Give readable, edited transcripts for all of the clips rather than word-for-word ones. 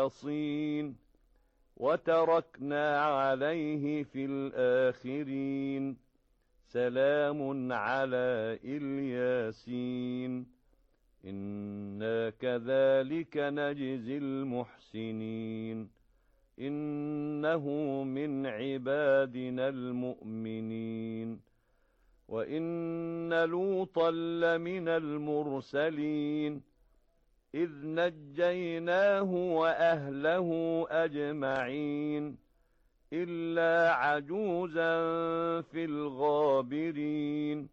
الصين وتركنا عليه في الآخرين سلام على الياسين إنا كذلك نجزي المحسنين إنه من عبادنا المؤمنين وإن لوطا لمن المرسلين إذ نجيناه وأهله أجمعين إلا عجوزا في الغابرين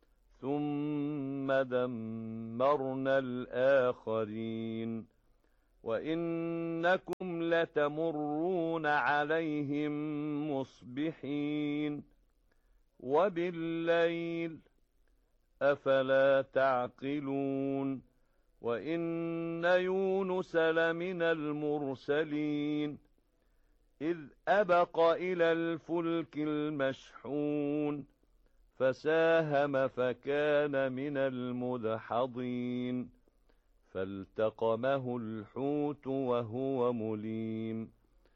ثم دمرنا الآخرين وإنكم لتمرون عليهم مصبحين وبالليل أفلا تعقلون وإن يونس لمن المرسلين إذ أبق إلى الفلك المشحون فساهم فكان من المدحضين فالتقمه الحوت وهو مليم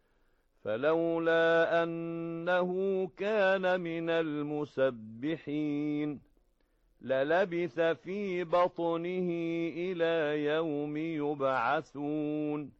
فلولا أنه كان من المسبحين للبث في بطنه إلى يوم يبعثون